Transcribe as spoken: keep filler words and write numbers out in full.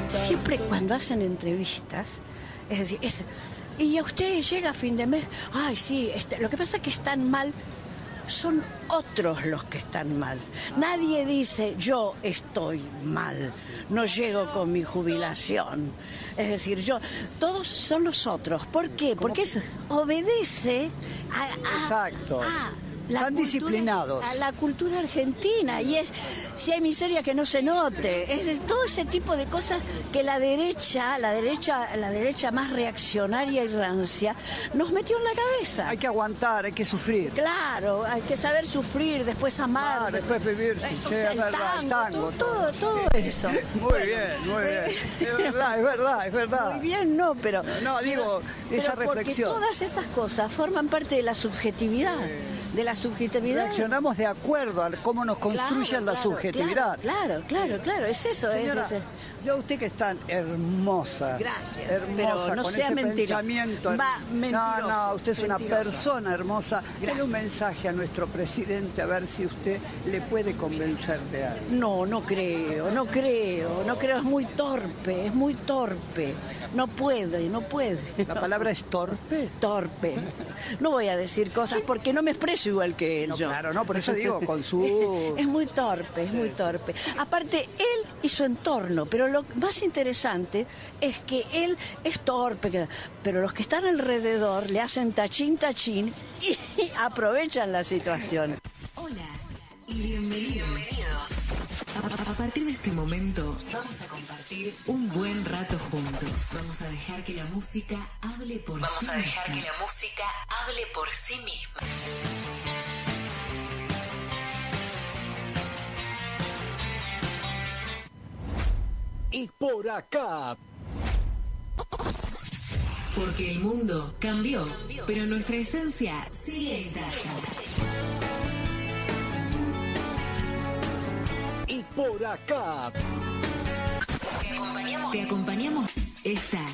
siempre cuando hacen entrevistas, es decir, es, y a usted llega a fin de mes, ay, sí, este, lo que pasa es que están mal, son otros los que están mal. Nadie dice, yo estoy mal, no llego con mi jubilación. Es decir, yo, todos son los otros. ¿Por qué? Porque eso obedece a... a Exacto. a Están cultura, disciplinados. A la cultura argentina. Y es, si hay miseria que no se note. Es, es todo ese tipo de cosas que la derecha, la derecha, la derecha más reaccionaria y rancia, nos metió en la cabeza. Hay que aguantar, hay que sufrir. Claro, hay que saber sufrir, después amar. Ah, después vivir, sí, sí, es verdad, el tango. Todo, todo, todo eso. Muy bien, muy bien. Es verdad, es verdad, es verdad. Muy bien, no, pero... No, digo, esa pero reflexión. Porque todas esas cosas forman parte de la subjetividad. De la subjetividad. Reaccionamos de acuerdo a cómo nos construyen claro, la claro, subjetividad. Claro, claro, claro, es eso. Señora, es, es, yo usted que es tan hermosa. Gracias. Hermosa, pero no con sea ese mentira. pensamiento. Va, no, no, usted es mentiroso. una persona hermosa. Gracias. Dele un mensaje a nuestro presidente a ver si usted le puede convencer de algo. No, no creo, no creo, no creo, es muy torpe, es muy torpe. No puede, no puede. ¿La palabra es torpe? Torpe. No voy a decir cosas porque no me expreso igual que él. No, yo. claro, no, por eso digo, con su... Es muy torpe, es muy torpe. Aparte, él y su entorno, pero lo más interesante es que él es torpe, pero los que están alrededor le hacen tachín, tachín y aprovechan la situación. Hola y bienvenidos. bienvenidos. A, a partir de este momento vamos a compartir un buen rato juntos. Vamos a dejar que la música hable por Vamos sí a dejar misma. que la música hable por sí misma. Y por acá. Porque el mundo cambió, pero nuestra esencia sigue intacta. Y por acá. Te acompañamos. Te acompañamos esta